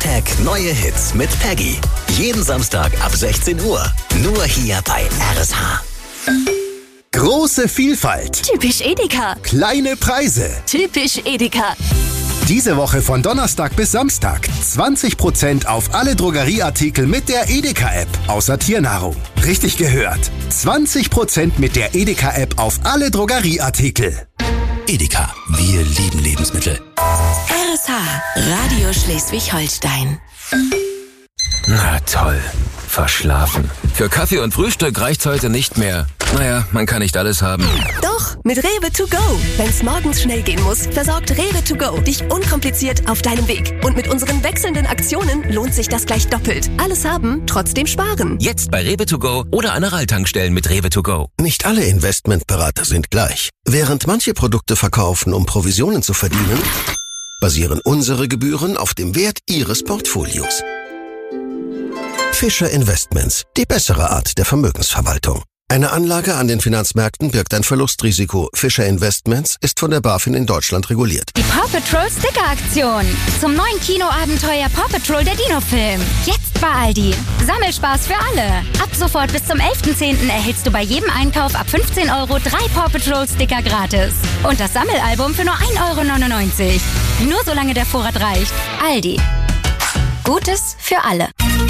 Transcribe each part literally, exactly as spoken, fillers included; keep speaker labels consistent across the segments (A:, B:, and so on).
A: Hashtag Neue Hits mit Peggy. Jeden Samstag ab sechzehn Uhr. Nur hier bei R S H.
B: Große Vielfalt.
C: Typisch Edeka.
B: Kleine Preise.
C: Typisch Edeka.
B: Diese Woche von Donnerstag bis Samstag zwanzig Prozent auf alle Drogerieartikel mit der Edeka-App, außer Tiernahrung. Richtig gehört. zwanzig Prozent mit der Edeka-App auf alle Drogerieartikel.
A: Edeka, wir lieben Lebensmittel.
C: R S H, Radio Schleswig-Holstein.
D: Na toll, verschlafen. Für Kaffee und Frühstück reicht's heute nicht mehr. Naja, man kann nicht alles haben.
C: Doch, mit Rewe to go. Wenn's morgens schnell gehen muss, versorgt Rewe to go dich unkompliziert auf deinem Weg. Und mit unseren wechselnden Aktionen lohnt sich das gleich doppelt. Alles haben, trotzdem sparen.
D: Jetzt bei Rewe to go oder an Aral-Tankstellen mit Rewe to go.
E: Nicht alle Investmentberater sind gleich. Während manche Produkte verkaufen, um Provisionen zu verdienen, basieren unsere Gebühren auf dem Wert Ihres Portfolios. Fischer Investments, die bessere Art der Vermögensverwaltung. Eine Anlage an den Finanzmärkten birgt ein Verlustrisiko. Fischer Investments ist von der BaFin in Deutschland reguliert.
F: Die Paw Patrol Sticker Aktion. Zum neuen Kinoabenteuer Paw Patrol der Dino-Film. Jetzt bei Aldi. Sammelspaß für alle. Ab sofort bis zum elften zehnten erhältst du bei jedem Einkauf ab fünfzehn Euro drei Paw Patrol Sticker gratis. Und das Sammelalbum für nur ein Euro neunundneunzig. Nur solange der Vorrat reicht. Aldi. Gutes für alle.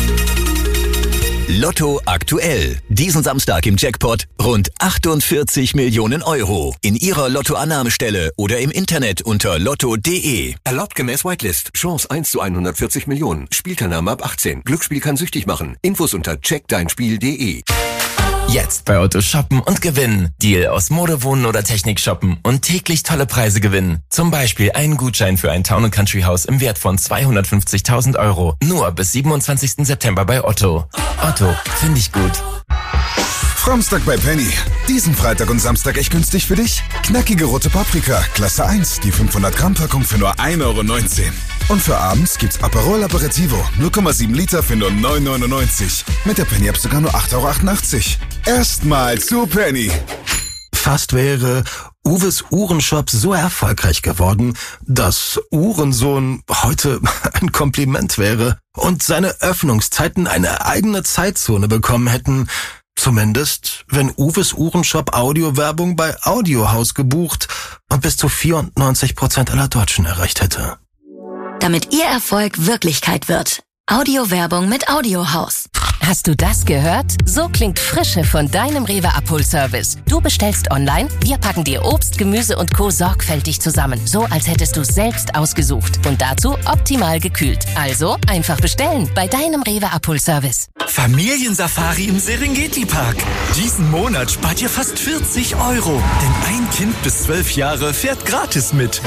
A: Lotto aktuell. Diesen Samstag im Jackpot rund achtundvierzig Millionen Euro. In Ihrer Lottoannahmestelle oder im Internet unter lotto punkt de.
G: Erlaubt gemäß Whitelist. Chance eins zu hundertvierzig Millionen. Spielteilnahme ab achtzehn. Glücksspiel kann süchtig machen. Infos unter check dein spiel punkt de.
H: Jetzt bei Otto shoppen und gewinnen. Deal aus Mode, Wohnen oder Technik shoppen und täglich tolle Preise gewinnen. Zum Beispiel einen Gutschein für ein Town and Country Haus im Wert von zweihundertfünfzigtausend Euro. Nur bis siebenundzwanzigsten September bei Otto. Otto, finde ich gut.
I: Framstag bei Penny. Diesen Freitag und Samstag echt günstig für dich. Knackige rote Paprika, Klasse eins, die fünfhundert Gramm Packung für nur ein Euro neunzehn. Und für abends gibt's Aperol Aperitivo, null Komma sieben Liter für nur neun Euro neunundneunzig. Mit der Penny-App sogar nur acht Euro achtundachtzig. Erstmal zu Penny.
E: Fast wäre Uwes Uhrenshop so erfolgreich geworden, dass Uhrensohn heute ein Kompliment wäre und seine Öffnungszeiten eine eigene Zeitzone bekommen hätten. Zumindest, wenn Uwes Uhrenshop Audiowerbung bei Audiohaus gebucht und bis zu vierundneunzig Prozent aller Deutschen erreicht hätte.
C: Damit Ihr Erfolg Wirklichkeit wird. Audiowerbung mit Audiohaus.
J: Hast du das gehört? So klingt Frische von deinem Rewe Abholservice. Du bestellst online, wir packen dir Obst, Gemüse und Co. sorgfältig zusammen. So, als hättest du selbst ausgesucht. Und dazu optimal gekühlt. Also einfach bestellen bei deinem Rewe Abholservice.
K: Familiensafari im Serengeti-Park. Diesen Monat spart ihr fast vierzig Euro. Denn ein Kind bis zwölf Jahre fährt gratis mit.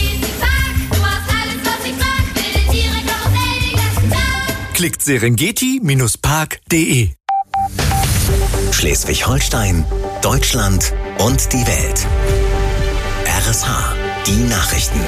K: Klickt serengeti Park punkt de.
A: Schleswig-Holstein, Deutschland und die Welt. R S H, die Nachrichten.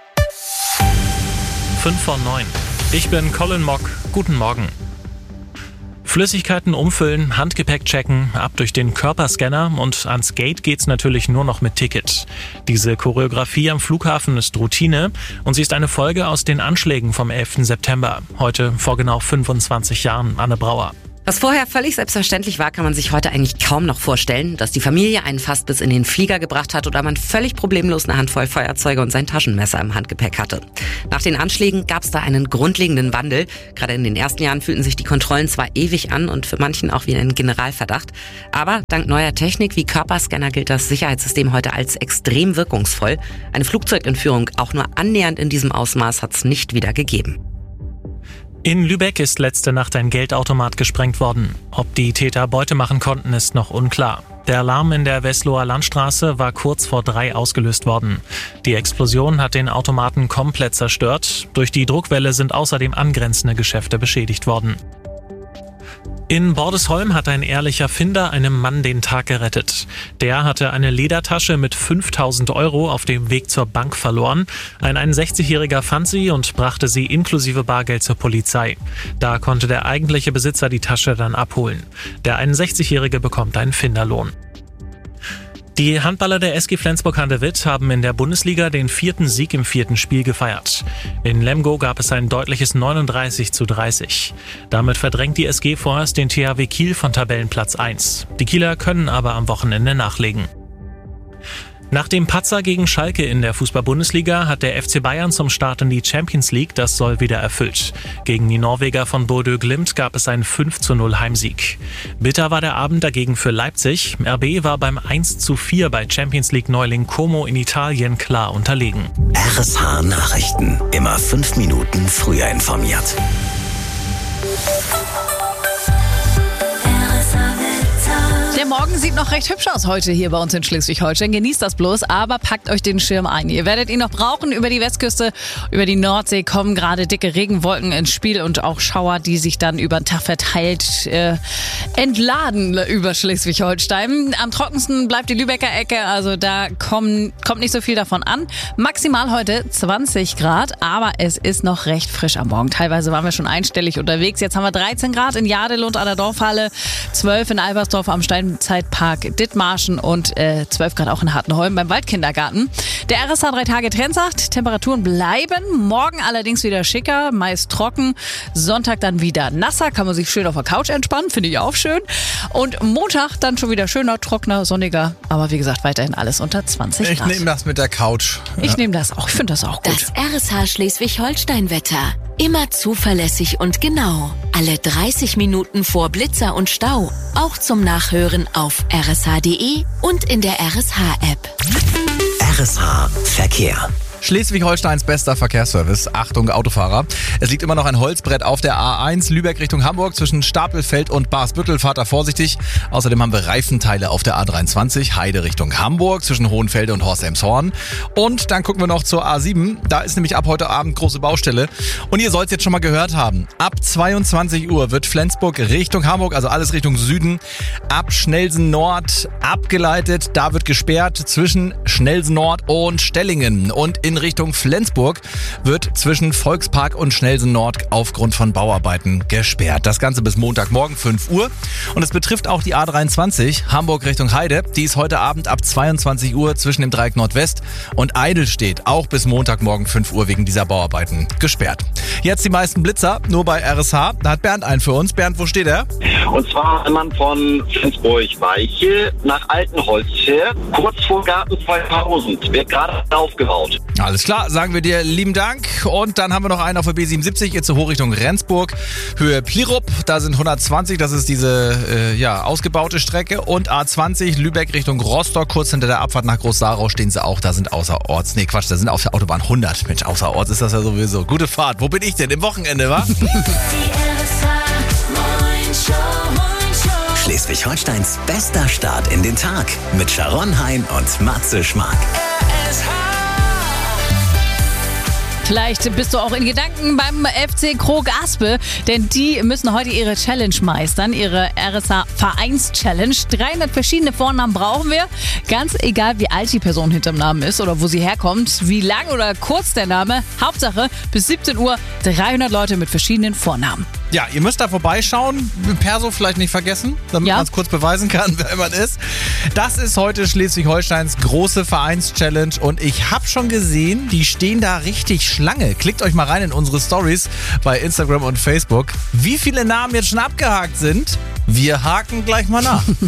L: fünf vor neun. Ich bin Colin Mock. Guten Morgen. Flüssigkeiten umfüllen, Handgepäck checken, ab durch den Körperscanner und ans Gate geht's natürlich nur noch mit Ticket. Diese Choreografie am Flughafen ist Routine und sie ist eine Folge aus den Anschlägen vom elften September. Heute vor genau fünfundzwanzig Jahren. Anne Brauer.
M: Was vorher völlig selbstverständlich war, kann man sich heute eigentlich kaum noch vorstellen, dass die Familie einen fast bis in den Flieger gebracht hat oder man völlig problemlos eine Handvoll Feuerzeuge und sein Taschenmesser im Handgepäck hatte. Nach den Anschlägen gab es da einen grundlegenden Wandel. Gerade in den ersten Jahren fühlten sich die Kontrollen zwar ewig an und für manchen auch wie ein Generalverdacht, aber dank neuer Technik wie Körperscanner gilt das Sicherheitssystem heute als extrem wirkungsvoll. Eine Flugzeugentführung auch nur annähernd in diesem Ausmaß hat es nicht wieder gegeben.
L: In Lübeck ist letzte Nacht ein Geldautomat gesprengt worden. Ob die Täter Beute machen konnten, ist noch unklar. Der Alarm in der Wesloher Landstraße war kurz vor drei ausgelöst worden. Die Explosion hat den Automaten komplett zerstört. Durch die Druckwelle sind außerdem angrenzende Geschäfte beschädigt worden. In Bordesholm hat ein ehrlicher Finder einem Mann den Tag gerettet. Der hatte eine Ledertasche mit fünftausend Euro auf dem Weg zur Bank verloren. Ein einundsechzigjähriger fand sie und brachte sie inklusive Bargeld zur Polizei. Da konnte der eigentliche Besitzer die Tasche dann abholen. Der einundsechzigjährige bekommt einen Finderlohn. Die Handballer der S G Flensburg-Handewitt haben in der Bundesliga den vierten Sieg im vierten Spiel gefeiert. In Lemgo gab es ein deutliches neununddreißig zu dreißig. Damit verdrängt die S G vorerst den T H W Kiel von Tabellenplatz eins. Die Kieler können aber am Wochenende nachlegen. Nach dem Patzer gegen Schalke in der Fußball-Bundesliga hat der F C Bayern zum Start in die Champions League das Soll wieder erfüllt. Gegen die Norweger von Bodø Glimt gab es einen fünf zu null Heimsieg. Bitter war der Abend dagegen für Leipzig. R B war beim eins zu vier bei Champions League-Neuling Como in Italien klar unterlegen.
A: R S H Nachrichten. Immer fünf Minuten früher informiert.
N: Der Morgen sieht noch recht hübsch aus heute hier bei uns in Schleswig-Holstein. Genießt das bloß, aber packt euch den Schirm ein. Ihr werdet ihn noch brauchen. Über die Westküste, über die Nordsee kommen gerade dicke Regenwolken ins Spiel und auch Schauer, die sich dann über den Tag verteilt äh, entladen über Schleswig-Holstein. Am trockensten bleibt die Lübecker Ecke, also da kommen, kommt nicht so viel davon an. Maximal heute zwanzig Grad, aber es ist noch recht frisch am Morgen. Teilweise waren wir schon einstellig unterwegs. Jetzt haben wir dreizehn Grad in Jadelund an der Dorfhalle, zwölf in Albersdorf am Steinzeitpark Dithmarschen und äh, zwölf Grad auch in Hartenholm beim Waldkindergarten. Der R S H drei Tage Trend sagt, Temperaturen bleiben, morgen allerdings wieder schicker, meist trocken, Sonntag dann wieder nasser, kann man sich schön auf der Couch entspannen, finde ich auch schön. Und Montag dann schon wieder schöner, trockener, sonniger, aber wie gesagt weiterhin alles unter zwanzig Grad.
O: Ich nehme das mit der Couch.
N: Ich ja. nehme das auch, ich finde das auch gut.
P: Das R S H Schleswig-Holstein-Wetter. Immer zuverlässig und genau. Alle dreißig Minuten vor Blitzer und Stau. Auch zum Nachhören auf r s h punkt d e und in der R S H-App.
A: R S H Verkehr.
O: Schleswig-Holsteins bester Verkehrsservice. Achtung, Autofahrer. Es liegt immer noch ein Holzbrett auf der A eins, Lübeck Richtung Hamburg, zwischen Stapelfeld und Barsbüttel. Fahrt da vorsichtig. Außerdem haben wir Reifenteile auf der A dreiundzwanzig, Heide Richtung Hamburg, zwischen Hohenfelde und Horst-Elmshorn. Und dann gucken wir noch zur A sieben. Da ist nämlich ab heute Abend große Baustelle. Und ihr sollt es jetzt schon mal gehört haben. Ab zweiundzwanzig Uhr wird Flensburg Richtung Hamburg, also alles Richtung Süden, ab Schnelsen Nord abgeleitet. Da wird gesperrt zwischen Schnelsen Nord und Stellingen. Und in Richtung Flensburg wird zwischen Volkspark und Schnelsen Nord aufgrund von Bauarbeiten gesperrt. Das Ganze bis Montagmorgen fünf Uhr. Und es betrifft auch die A dreiundzwanzig, Hamburg Richtung Heide. Die ist heute Abend ab zweiundzwanzig Uhr zwischen dem Dreieck Nordwest und Eidelstedt auch bis Montagmorgen fünf Uhr wegen dieser Bauarbeiten gesperrt. Jetzt die meisten Blitzer, nur bei R S H. Da hat Bernd einen für uns. Bernd, wo steht er?
Q: Und zwar ein Mann von Flensburg-Weiche nach Altenholz fährt, kurz vor Garten zweitausend. Wird gerade aufgebaut.
O: Alles klar, sagen wir dir lieben Dank. Und dann haben wir noch einen auf der B siebenundsiebzig, jetzt zur Hochrichtung Rendsburg, Höhe Plirup. Da sind hundertzwanzig, das ist diese äh, ja, ausgebaute Strecke. Und A zwanzig, Lübeck Richtung Rostock, kurz hinter der Abfahrt nach Groß-Sarau stehen sie auch. Da sind außerorts, nee Quatsch, da sind auf der Autobahn hundert. Mensch, außerorts ist das ja sowieso. Gute Fahrt. Wo bin ich denn? Im Wochenende, wa?
A: Schleswig-Holsteins bester Start in den Tag mit Sharon Hein und Matze Schmark.
N: Vielleicht bist du auch in Gedanken beim F C Krog Aspe, denn die müssen heute ihre Challenge meistern, ihre R S H-Vereins-Challenge. dreihundert verschiedene Vornamen brauchen wir, ganz egal wie alt die Person hinterm Namen ist oder wo sie herkommt, wie lang oder kurz der Name. Hauptsache bis siebzehn Uhr dreihundert Leute mit verschiedenen Vornamen.
O: Ja, ihr müsst da vorbeischauen, Perso vielleicht nicht vergessen, damit ja. man es kurz beweisen kann, wer man ist. Das ist heute Schleswig-Holsteins große Vereins-Challenge und ich habe schon gesehen, die stehen da richtig Schlange. Klickt euch mal rein in unsere Stories bei Instagram und Facebook. Wie viele Namen jetzt schon abgehakt sind, wir haken gleich mal nach.